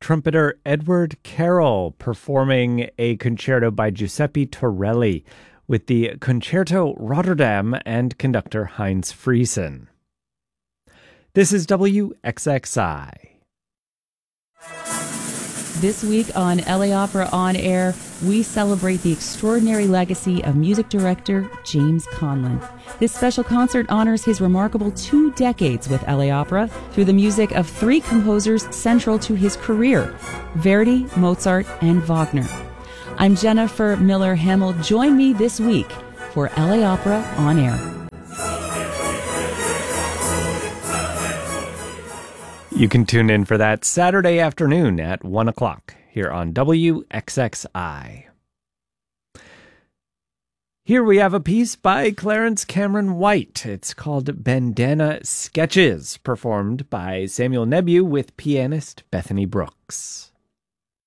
trumpeter Edward Carroll performing a concerto by Giuseppe Torelli with the Concerto Rotterdam and conductor Heinz Friesen. This is WXXI. This week on LA Opera On Air, we celebrate the extraordinary legacy of music director James Conlon. This special concert honors his remarkable 2 decades with LA Opera through the music of 3 composers central to his career, Verdi, Mozart, and Wagner. I'm Jennifer Miller Hamill. Join me this week for LA Opera On Air. You can tune in for that Saturday afternoon at 1 o'clock here on WXXI. Here we have a piece by Clarence Cameron White. It's called Bandana Sketches, performed by Samuel Nebu with pianist Bethany Brooks.